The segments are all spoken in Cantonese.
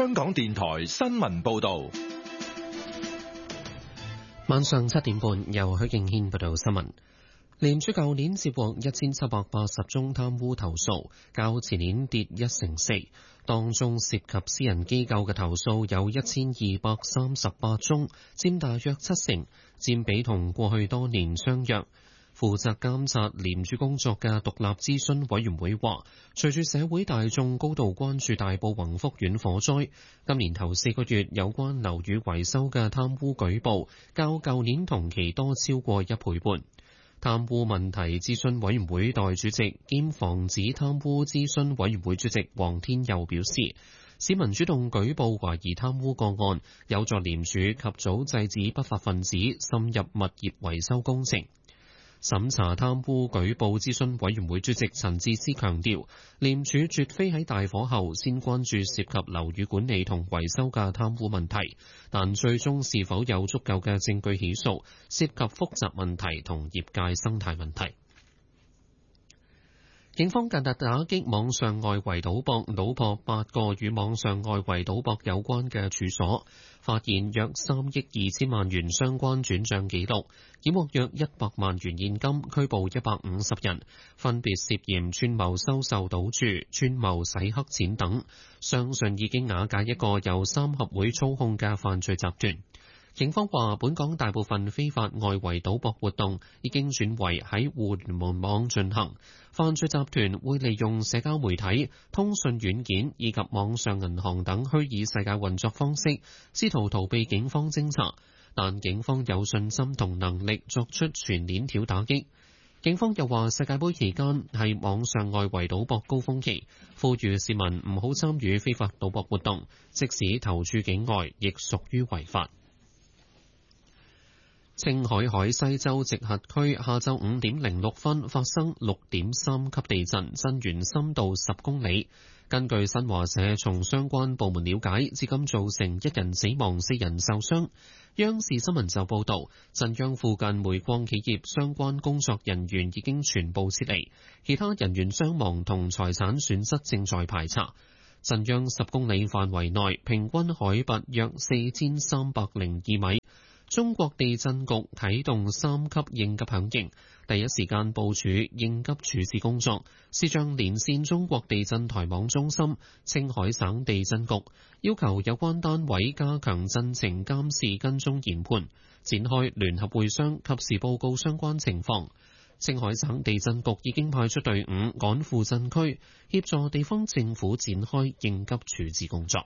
香港電台新聞報道。 晚上7點半，由許敬軒報道新聞。廉署舊年接獲1780宗貪污投訴，較前年跌4%。當中涉及私人機構嘅投訴有1238宗，佔大約70%，佔比同過去多年相若。負責監察廉署工作嘅獨立諮詢委員會話，隨住社會大眾高度關注大埔宏福苑火災，今年頭4個月有關樓宇維修嘅貪污舉報，較舊年同期多超過1倍半。貪污問題諮詢委員會代主席兼防止貪污諮詢委員會主席黃天佑表示，市民主動舉報懷疑貪污個案，有助廉署及早制止不法分子滲入物業維修工程。審查貪污舉報諮詢委員會主席陳智思強調，廉署絕非喺大火後先關注涉及樓宇管理同維修嘅貪污問題，但最終是否有足夠嘅證據起訴，涉及複雜問題同業界生態問題。警方近日打擊網上外圍賭博，搗破8個與網上外圍賭博有關嘅處所，發現約3億2千萬元相關轉賬記錄，檢獲約100萬元現金，拘捕150人，分別涉嫌串謀收受賭注、串謀洗黑錢等，相信已經瓦解一個由3合會操控嘅犯罪集團。警方話，本港大部分非法外圍賭博活動已經轉為喺互聯網進行，犯罪集團會利用社交媒體、通訊軟件以及網上銀行等虛擬世界運作方式，試圖逃避警方偵查，但警方有信心同能力作出全鏈條打擊。警方又話，世界盃期間係網上外圍賭博高峰期，呼籲市民唔好參與非法賭博活動，即使投注境外，亦屬於違法。青海海西州直轄區下晝5點06分發生6.3級地震，震源深度10公里。根據新華社從相關部門了解，至今造成1人死亡、4人受傷。央視新聞就報道，震央附近煤礦企業相關工作人員已經全部撤離，其他人員傷亡同財產損失正在排查。震央10公里範圍內，平均海拔約4302米。中國地震局啟動3級應急響應，第一時間部署應急處置工作。視像連線中國地震台網中心、青海省地震局，要求有關單位加強震情監視跟蹤研判，展開聯合會商，及時報告相關情況。青海省地震局已經派出隊伍趕赴震區，協助地方政府展開應急處置工作。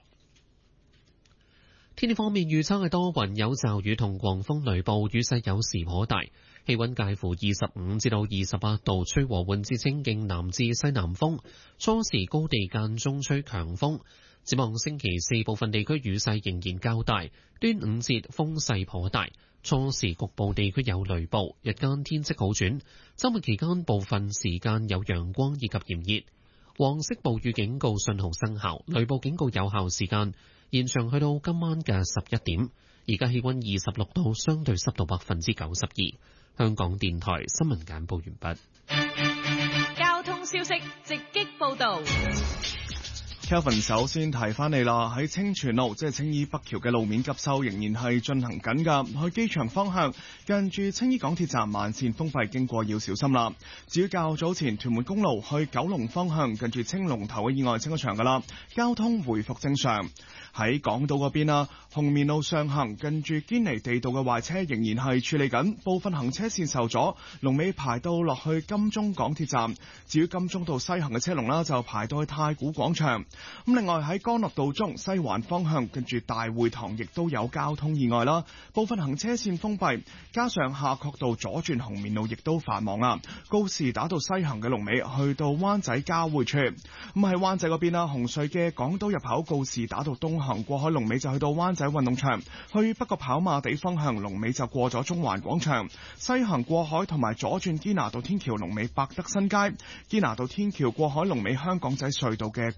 天氣方面，預測係多雲有驟雨同狂風雷暴，雨勢有時頗大，氣溫介乎25至到28度，吹和緩至清勁南至西南風，初時高地間中吹強風。展望星期4部分地區雨勢仍然較大，端午節風勢頗大，初時局部地區有雷暴，日間天色好轉，週末期間部分時間有陽光以及炎熱。黃色暴雨警告信號生效，雷暴警告有效時間延長去到今晚嘅11點。而家氣溫26度，相對濕度92%。香港電台新聞簡報完畢。 交通消息直擊報道。 Kelvin 首先提翻你啦，喺清泉路即係青衣北橋嘅路面急修仍然係進行緊㗎，去機場方向近住青衣港鐵站慢線封閉，經過要小心啦。至於較早前屯門公路去九龍方向近住青龍頭嘅意外清咗場㗎啦，交通回復正常。喺港島嗰邊啦，紅棉路上行近住堅尼地道嘅壞車仍然係處理緊，部分行車線受阻，龍尾排到落去金鐘港鐵站。至於金鐘道西行嘅車龍啦，就排到去太古廣場。咁另外喺干諾道中西環方向跟住大會堂亦都有交通意外啦，部分行車線封閉，加上夏慤道左轉紅棉路亦都繁忙啊。告士打道西行嘅龍尾去到灣仔交匯處。咁喺灣仔嗰邊啦，紅隧嘅港島入口告士打道東行過海龍尾就去到灣仔運動場，去北角跑馬地方向龍尾就過咗中環廣場。西行過海同埋左轉堅拿道天橋龍尾百德新街，堅拿道天橋過海龍尾香港仔隧道嘅管道出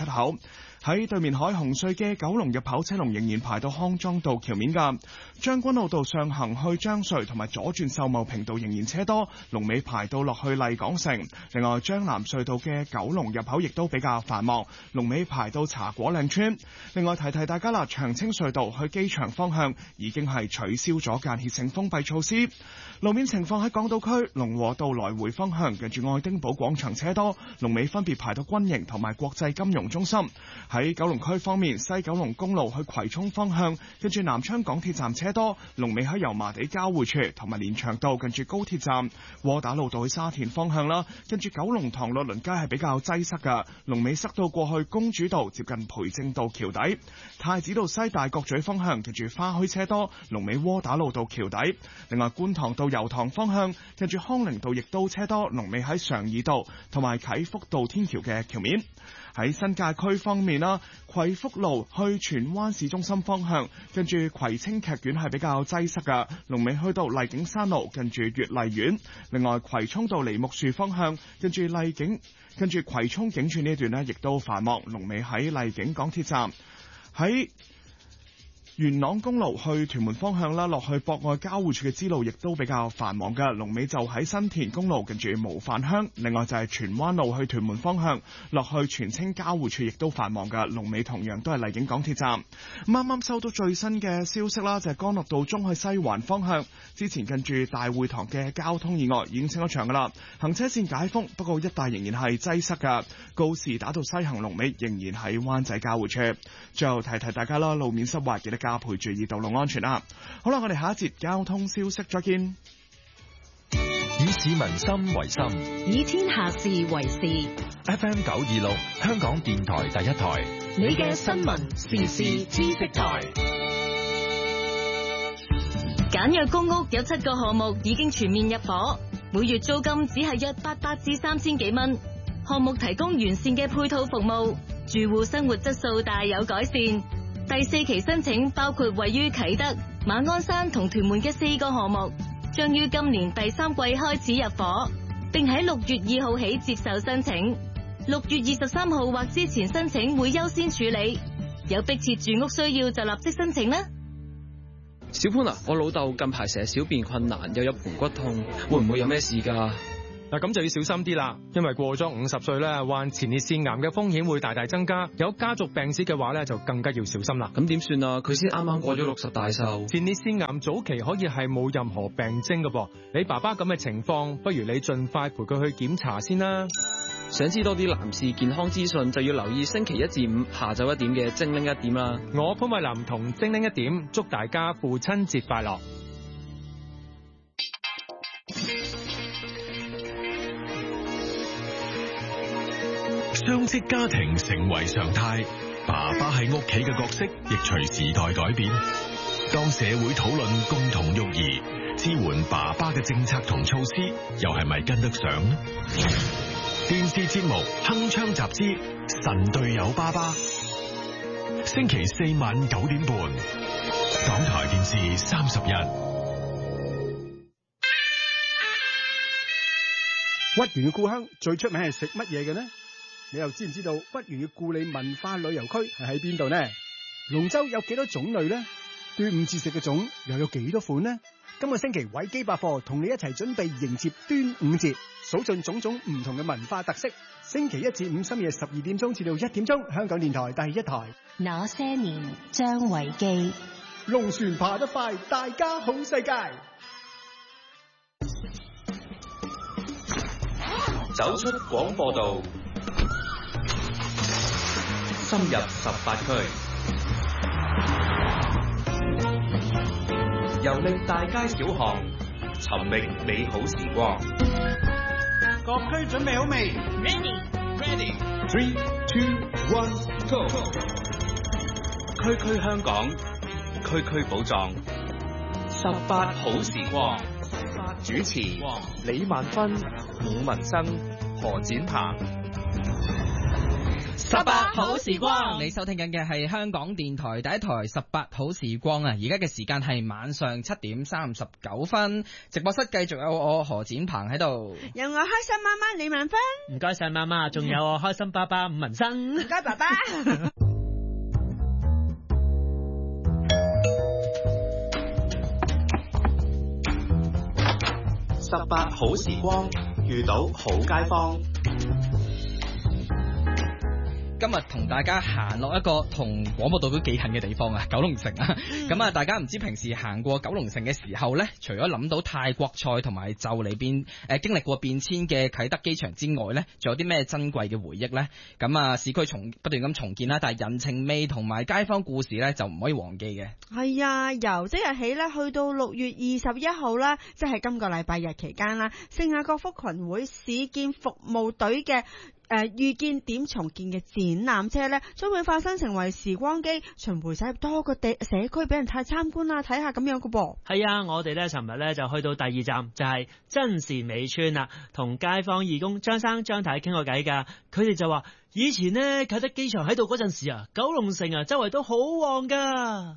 出口。喺對面海紅隧嘅九龍入口車龍仍然排到康莊道橋面㗎，將軍澳道上行去將隧同埋左轉秀茂坪道仍然車多，龍尾排到落去麗港城。另外將南隧道嘅九龍入口亦都比較繁忙，龍尾排到茶果嶺村。另外提提大家啦，長青隧道去機場方向已經係取消咗間歇性封閉措施。路面情況喺港島區龍和道來回方向，近住愛丁堡廣場車多，龍尾分別排到軍營同埋國際金融中心。喺九龍區方面，西九龍公路去葵涌方向，跟住南昌港鐵站車多，龍尾喺油麻地交匯處同埋連翔道近住高鐵站。窩打老道去沙田方向啦，跟住九龍塘律倫街係比較擠塞㗎，龍尾塞到過去公主道接近培正道橋底。太子道西大角咀方向，跟住花墟車多，龍尾窩打老道橋底。另外觀塘道油塘方向，跟住康寧道亦都車多，龍尾喺常怡道同埋啟福道天橋嘅橋面。喺新界區方面啦，葵福路去荃灣市中心方向，跟住葵青劇院係比較擠塞㗎，龍尾去到麗景山路近住悅麗苑。另外葵涌道梨木樹方向，跟住葵涌警署呢一段呢，亦都繁忙，龍尾喺麗景港鐵站。喺元朗公路去屯門方向啦，落去博愛交匯處嘅支路亦都比較繁忙嘅，龍尾就喺新田公路近住模範鄉。另外就係荃灣路去屯門方向，落去荃青交匯處亦都繁忙嘅，龍尾同樣都係麗景港鐵站。啱啱收到最新嘅消息啦，就係干諾道中去西環方向，之前近住大會堂嘅交通意外已經清咗場噶啦，行車線解封，不過一帶仍然係擠塞噶，告士打道西行龍尾仍然喺灣仔交匯處。最後提提大家啦，路面濕滑，記得加倍注意道路安全啦。好啦，我哋下一節交通消息再見。 以市民心為心， 以天下事為事。 FM 926，香港電台第一台， 你嘅新聞時事知識台。簡約公屋有7個項目已經全面入伙，每月租金只係約800至3000幾蚊。項目提供完善嘅配套服務，住戶生活質素大有改善。第4期申請包括位於啟德、馬鞍山同屯門嘅4個項目，將於今年第3季開始入伙，並喺6月2號起接受申請。6月23號或之前申請會優先處理，有迫切住屋需要就立即申請啦。 小潘啊，我老豆近排成日小便困難，又有盆骨痛，會唔會有咩事㗎？ 嗱，咁就要小心啲啦，因為過咗50歲咧，患前列腺癌嘅風險會大大增加。有家族病史嘅話咧，就更加要小心啦。 咁點算啊？佢先啱啱過咗60大壽。 前列腺癌早期可以係冇任何病徵嘅噃。你爸爸咁嘅情況，不如你盡快陪佢去檢查先啦。 想知多啲男士健康資訊，就要留意星期1至5下晝1點嘅精靈1點啦。 我潘慧琳同精靈1點，祝大家父親節快樂。 雙職家庭成為常態，爸爸喺屋企嘅角色亦隨時代改變。當社會討論共同育兒，支援爸爸嘅政策同措施，又係咪跟得上呢？電視節目《鏗鏘集之神隊友爸爸》，星期4晚9點半，港台電視31。 屈原嘅故鄉最出名係食乜嘢嘅呢？你又知唔知道屈原嘅故里文化旅遊區係喺邊度呢？龍舟有幾多種類呢？端午節食嘅粽又有幾多款呢？今個星期維基百科同你一齊準備迎接端午節，數盡種種唔同嘅文化特色。星期1至5深夜12點鐘至到1點鐘，香港電台第一台。 那些年，張維基。 龍船爬得快，大家好世界。 走出廣播道，深入18區，遊歷大街小巷，尋覓美好時光。 各區準備好未 ？Ready, 3, 2, 1, go！ 區區香港，區區寶藏，18好時光。主持李萬芬、伍文生、何展鵬。 18好時光，你收聽緊嘅係香港電台第一台18好時光啊！而家嘅時間係晚上7點39分，直播室繼續有我何展鵬喺度， 有我開心媽媽李萬芬， 唔該晒媽媽，仲有我開心爸爸伍文生， 唔該爸爸。 18好時光，遇到好街坊。 今日同大家行落一個同廣播道都幾近嘅地方啊，九龍城啊。咁啊，大家唔知平時行過九龍城嘅時候呢，除咗諗到泰國菜同埋就嚟經歷過變遷嘅啟德機場之外呢，仲有啲咩珍貴嘅回憶呢？咁啊，市區不斷咁重建啦，但係人情味同埋街坊故事呢，就唔可以忘記嘅。 係啊，由即日起呢，去到6月21號啦，即係今個禮拜日期間啦，聖雅各福群會市建服務隊嘅遇見點重建嘅展覽車呢，將會化身成為時光機，巡迴駛入多個社區俾人參觀啊，睇下咁樣嘅噃。 係啊，我哋呢尋日呢就去到第2站，就係真善美村啦，同街坊義工張生張太傾過偈㗎。佢哋就話以前呢啟德機場喺度嗰陣時啊，九龍城啊周圍都好旺㗎。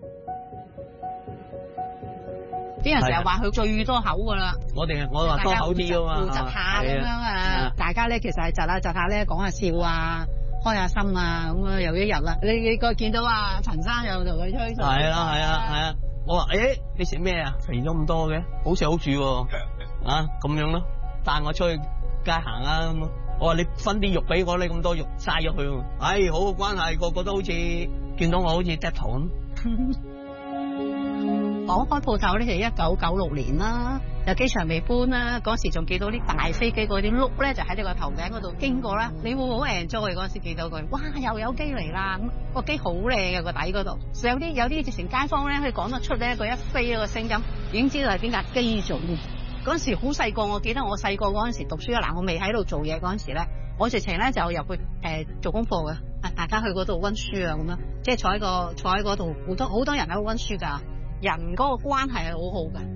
啲人成日話佢最多口噶啦，我話多口啲啊嘛，窒下咁樣啊，大家咧其實係窒下咧講下笑啊，開下心啊，咁啊又一日啦。你個見到啊陳生又同佢吹水，係啊，我話你食咩啊？肥咗咁多嘅，好食好住喎，啊咁樣咯，帶我出去街行啊咁。我話你分啲肉俾我，你咁多肉嘥咗佢，好嘅關係，個個都好似見到我好似嗒頭咁。講開鋪頭呢，就1996年啦，有機場未搬啦，嗰時仲見到啲大飛機嗰啲轆咧，就喺你個頭頂嗰度經過啦，你會好 enjoy 嗰時見到佢，哇又有機嚟啦，咁個機好靚嘅個底嗰度，有啲直情街坊咧，佢講得出咧，佢一飛個聲音已經知道係邊架機做嘅。嗰時好細個，我記得我細個嗰陣時讀書啊，我未喺度做嘢嗰陣時咧，我直情咧就入去做功課嘅，大家去嗰度溫書啊咁樣，即係坐喺嗰度，好多人喺度溫書㗎。人嗰個關係係好好嘅。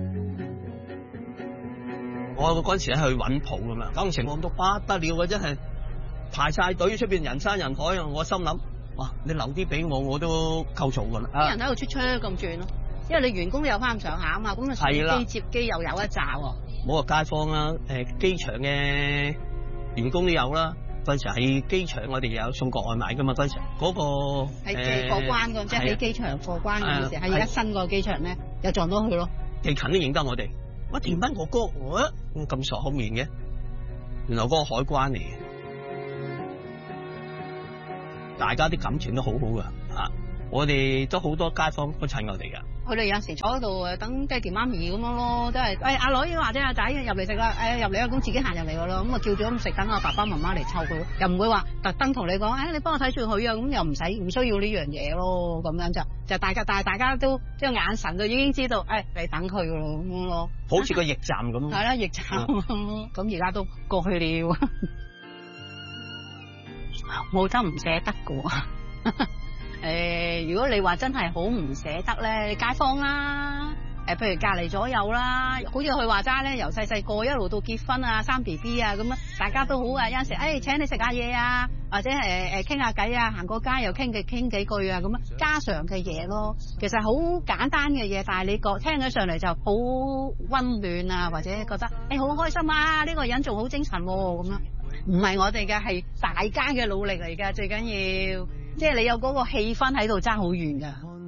我嗰陣時咧去揾鋪㗎嘛，九龍城旺到不得了嘅，真係排晒隊出邊人山人海啊！我心諗，哇！你留啲俾我，我都夠嘈㗎啦。啲人喺度出咁轉咯，因為你員工都有翻咁上下啊嘛，咁啊上機接機又有一紮喎。冇話街坊啦，機場嘅員工都有啦。嗰陣時喺機場，我哋有送國外賣噶嘛。嗰陣時嗰個喺過關嗰，即係喺機場過關嗰陣時，喺而家新個機場咧，又撞到佢咯。地勤都認得我哋，我田斌哥哥，我咁傻口面嘅，原來嗰個海關嚟嘅，大家啲感情都好好噶嚇。我哋都好多街坊都襯我哋噶。佢哋有時坐喺度等爹哋媽咪咁樣咯，都係阿女或者阿仔入嚟食啦，入嚟啊，咁自己行入嚟噶咯，咁啊叫咗咁食，等阿爸爸媽媽嚟湊佢，又唔會話特登同你講，你幫我睇住佢啊，咁又唔需要呢樣嘢咯，咁樣就大家都即係眼神就已經知道，你等佢噶咯咁咯，好似個驛站咁。係啦，驛站咁而家都過去了，冇得唔捨得噶。如果你話真係好唔捨得咧，街坊啦，譬如隔離左右啦，好似佢話齋咧，由細細個一路到結婚啊、生 BB 啊咁啊，大家都好啊，有陣時請你食下嘢啊，或者傾下偈啊，行過街又傾幾句啊，咁啊家常嘅嘢咯，其實好簡單嘅嘢，但係你聽咗上嚟就好溫暖啊，或者覺得好開心啊，呢個人仲好精神喎咁樣，唔係我哋嘅，係大家嘅努力嚟㗎，最緊要。即係你有嗰個氣氛喺度爭好遠㗎。